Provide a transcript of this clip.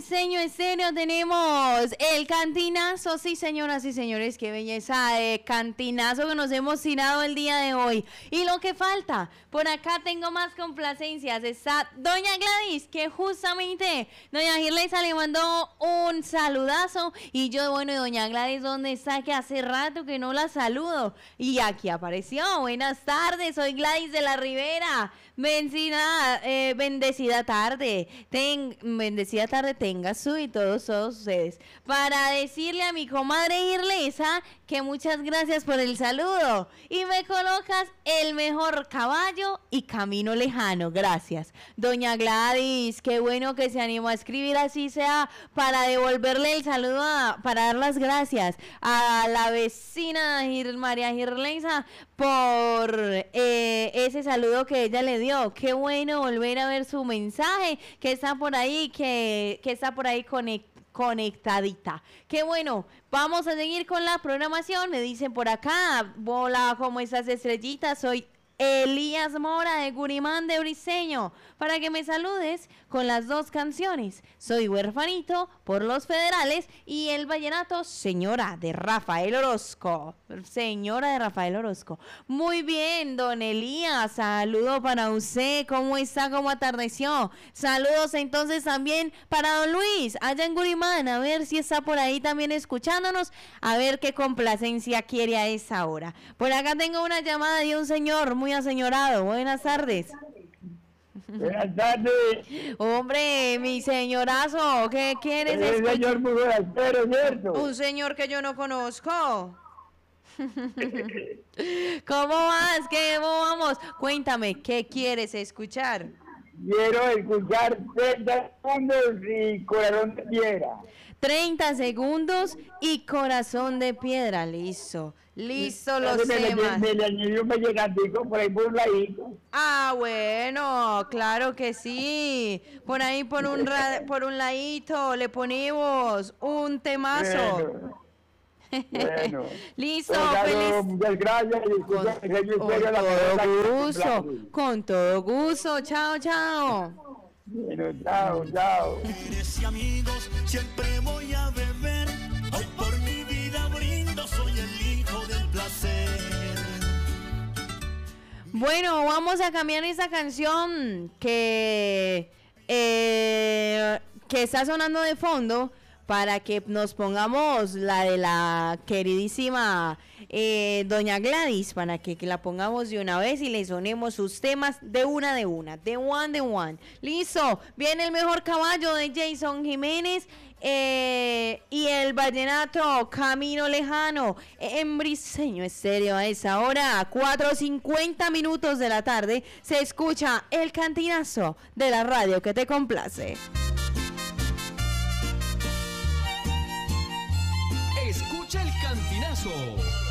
Briseño Estéreo tenemos el cantinazo, sí señoras y señores, qué belleza de cantinazo que nos hemos tirado el día de hoy. Y lo que falta, por acá tengo más complacencias, está Doña Gladys, que justamente Doña Girlesa le mandó un saludazo, y yo, bueno, Doña Gladys, ¿dónde está? Que hace rato que no la saludo, y aquí apareció. Buenas tardes, soy Gladys de la Rivera, bendecida tarde, bendecida tarde tenga su y todos ustedes, para decirle a mi comadre Irlesa que muchas gracias por el saludo y me colocas el mejor caballo y camino lejano. Gracias, Doña Gladys, qué bueno que se animó a escribir, así sea para devolverle el saludo, para dar las gracias a la vecina María Irlesa por ese saludo que ella le dio. Qué bueno volver a ver su mensaje, que está por ahí, que está por ahí conectadita. Qué bueno, vamos a seguir con la programación. Me dicen por acá, hola, ¿cómo estás, estrellita? Soy Elías Mora de Gurimán de Briseño, para que me saludes con las dos canciones, Soy huerfanito por Los Federales y el vallenato Señora de Rafael Orozco. Señora de Rafael Orozco. Muy bien, don Elías, saludo para usted. ¿Cómo está? ¿Cómo atardeció? Saludos entonces también para don Luis allá en Gurimán, a ver si está por ahí también escuchándonos, a ver qué complacencia quiere a esa hora. Por acá tengo una llamada de un señor muy aseñorado. Buenas tardes. Buenas tardes. Hombre, mi señorazo, ¿qué quieres? Es un señor muy forastero, ¿cierto? Un señor que yo no conozco. ¿Cómo vas? ¿Cómo vamos? Cuéntame, ¿qué quieres escuchar? Quiero escuchar 30 segundos y Corazón de Piedra. 30 segundos y Corazón de Piedra. Listo. Listo los temas. Me le añadió un mellecantico por ahí por un ladito. Ah, bueno, claro que sí. Por ahí por un ladito le ponemos un temazo. Bueno. Listo, feliz. Muchas gracias. Con todo gusto. Chao, chao. Bueno, chao, chao. Y amigos, siempre voy a beber. Hoy por mi vida brindo, soy el hijo del placer. Bueno, vamos a cambiar esa canción que está sonando de fondo, para que nos pongamos la de la queridísima Doña Gladys, para que la pongamos de una vez y le sonemos sus temas de una, de one. Listo, viene el mejor caballo de Jason Jiménez y el vallenato Camino Lejano en Briseño Estéreo. A esa hora, 4:50 de la tarde, se escucha el cantinazo de la radio que te complace. Escucha el cantinazo